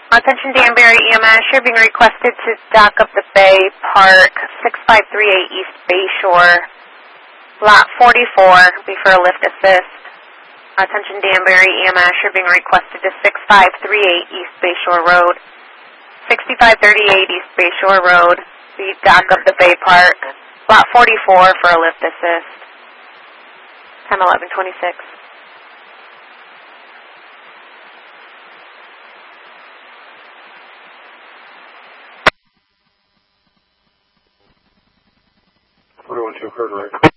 Attention Danbury EMS, you're being requested to dock up the Bay Park, 6538 East Bay Shore, Lot 44, be for a lift assist. Attention Danbury EMS, you're being requested to 6538 East Bay Shore Road, 6538 East Bay Shore Road, be dock up the Bay Park, Lot 44 for a lift assist. Time 11:26. What do you want to occur, right?